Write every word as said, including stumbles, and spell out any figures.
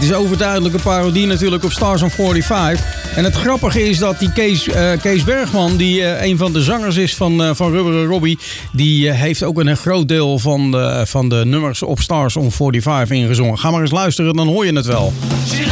is overduidelijk een parodie natuurlijk op Stars on vijfenveertig. En het grappige is dat die Kees, uh, Kees Bergman, die uh, een van de zangers is van, uh, van Rubberen Robbie, die uh, heeft ook een groot deel van de, van de nummers op Stars on vijfenveertig ingezongen. Ga maar eens luisteren, dan hoor je het wel.